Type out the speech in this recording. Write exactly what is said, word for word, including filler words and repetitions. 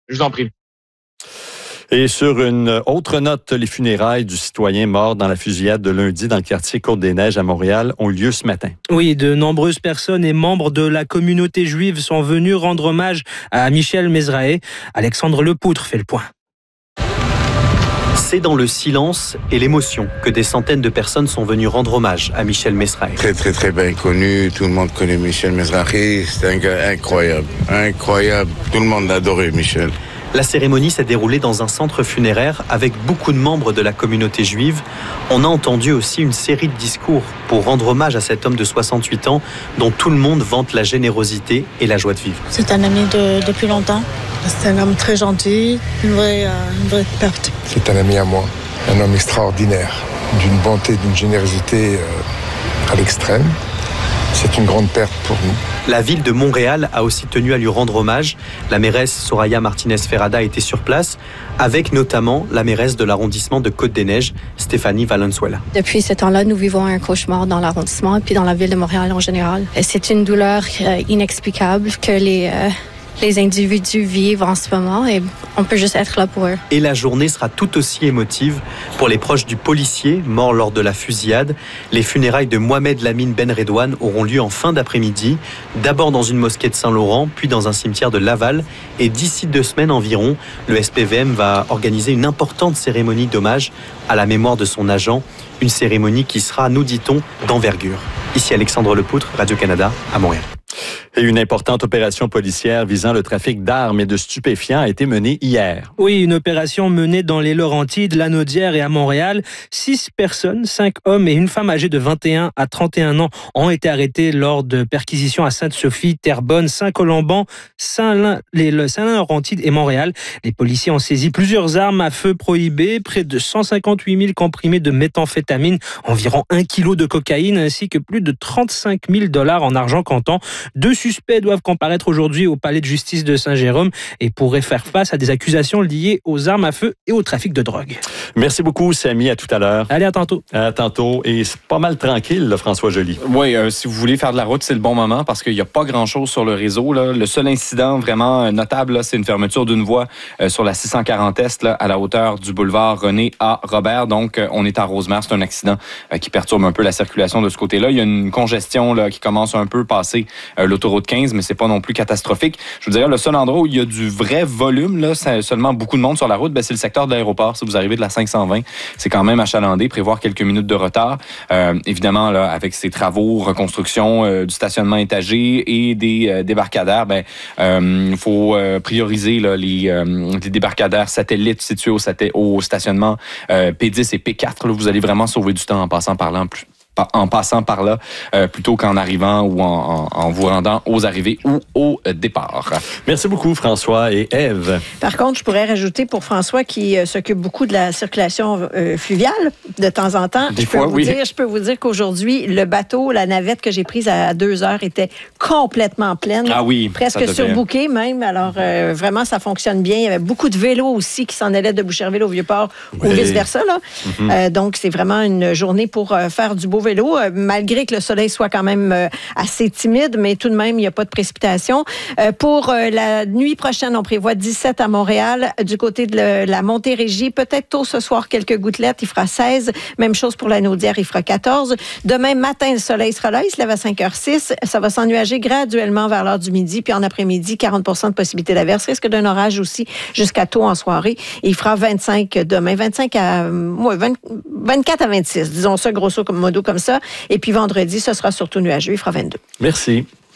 Je vous en prie. Et sur une autre note, les funérailles du citoyen mort dans la fusillade de lundi dans le quartier Côte-des-Neiges à Montréal ont lieu ce matin. Oui, de nombreuses personnes et membres de la communauté juive sont venus rendre hommage à Michel Mezrahi. Alexandre Lepoutre fait le point. C'est dans le silence et l'émotion que des centaines de personnes sont venues rendre hommage à Michel Mezrahi. Très, très, très bien connu. Tout le monde connaît Michel Mezrahi. C'est un gars incroyable. Incroyable. Tout le monde l'a adoré, Michel. La cérémonie s'est déroulée dans un centre funéraire avec beaucoup de membres de la communauté juive. On a entendu aussi une série de discours pour rendre hommage à cet homme de soixante-huit ans dont tout le monde vante la générosité et la joie de vivre. C'est un ami de, depuis longtemps. C'est un homme très gentil, une vraie, euh, une vraie perte. C'est un ami à moi, un homme extraordinaire, d'une bonté, d'une générosité euh, à l'extrême. C'est une grande perte pour nous. La ville de Montréal a aussi tenu à lui rendre hommage. La mairesse Soraya Martinez-Ferrada était sur place, avec notamment la mairesse de l'arrondissement de Côte-des-Neiges, Stéphanie Valenzuela. Depuis ce temps-là, nous vivons un cauchemar dans l'arrondissement et puis dans la ville de Montréal en général. C'est une douleur euh, inexplicable que les... Euh les individus vivent en ce moment et on peut juste être là pour eux. Et la journée sera tout aussi émotive pour les proches du policier mort lors de la fusillade. Les funérailles de Mohamed Lamine Ben Redouane auront lieu en fin d'après-midi, d'abord dans une mosquée de Saint-Laurent, puis dans un cimetière de Laval. Et d'ici deux semaines environ, le S P V M va organiser une importante cérémonie d'hommage à la mémoire de son agent, une cérémonie qui sera, nous dit-on, d'envergure. Ici Alexandre Lepoutre, Radio-Canada, à Montréal. Et une importante opération policière visant le trafic d'armes et de stupéfiants a été menée hier. Oui, une opération menée dans les Laurentides, Lanaudière et à Montréal. Six personnes, cinq hommes et une femme âgée de vingt et un à trente et un ans ont été arrêtés lors de perquisitions à Sainte-Sophie, Terrebonne, Saint-Colomban, Saint-Laurentide et Montréal. Les policiers ont saisi plusieurs armes à feu prohibées, près de cent cinquante-huit mille comprimés de méthamphétamine, environ un kilo de cocaïne ainsi que plus de trente-cinq mille dollars en argent comptant. Deux suspects doivent comparaître aujourd'hui au palais de justice de Saint-Jérôme et pourraient faire face à des accusations liées aux armes à feu et au trafic de drogue. Merci beaucoup, Samy. À tout à l'heure. Allez, à tantôt. À tantôt. Et c'est pas mal tranquille, là, François Joly. Oui, euh, si vous voulez faire de la route, c'est le bon moment parce qu'il n'y a pas grand-chose sur le réseau. Là. Le seul incident vraiment notable, là, c'est une fermeture d'une voie euh, sur la six cent quarante Est là, à la hauteur du boulevard René A. Robert. Donc, euh, on est à Rosemère. C'est un accident euh, qui perturbe un peu la circulation de ce côté-là. Il y a une congestion là, qui commence un peu passer euh, l'autoroute quinze, mais c'est pas non plus catastrophique. Je vous dirais, le seul endroit où il y a du vrai volume, là, c'est seulement beaucoup de monde sur la route, ben, c'est le secteur de l'aéroport. Si vous arrivez de la cinq cent vingt, c'est quand même achalandé, prévoir quelques minutes de retard. Euh, évidemment, là, avec ces travaux, reconstruction euh, du stationnement étagé et des euh, débarcadères, ben, euh, faut euh, prioriser là, les, euh, les débarcadères satellites situés au, sat- au stationnement euh, P dix et P quatre. Là, vous allez vraiment sauver du temps en passant par là. En plus. en passant par là, euh, plutôt qu'en arrivant ou en, en, en vous rendant aux arrivées ou au départ. Merci beaucoup, François et Ève. Par contre, je pourrais rajouter pour François qui euh, s'occupe beaucoup de la circulation euh, fluviale de temps en temps. Des je, fois, peux vous oui. dire, je peux vous dire qu'aujourd'hui, le bateau, la navette que j'ai prise à deux heures était complètement pleine. Ah oui. Presque surbookée même. Alors, euh, vraiment, ça fonctionne bien. Il y avait beaucoup de vélos aussi qui s'en allaient de Boucherville au Vieux-Port Oui. ou vice-versa. Là. Mm-hmm. Euh, donc, c'est vraiment une journée pour euh, faire du beau vélo. vélo, euh, malgré que le soleil soit quand même euh, assez timide, mais tout de même, il n'y a pas de précipitation. Euh, pour euh, la nuit prochaine, on prévoit dix-sept à Montréal. Du côté de le, la Montérégie, peut-être tôt ce soir, quelques gouttelettes, il fera seize. Même chose pour la Naudière, il fera quatorze. Demain matin, le soleil sera là, il se lève à cinq heures six. Ça va s'ennuager graduellement vers l'heure du midi, puis en après-midi, quarante pour cent de possibilité d'averse. Risque d'un orage aussi jusqu'à tôt en soirée. Et il fera vingt-cinq demain, vingt-cinq à, ouais, vingt, vingt-quatre à vingt-six, disons ça grosso modo comme ça. Et puis vendredi, ce sera surtout nuageux, il fera vingt-deux. Merci.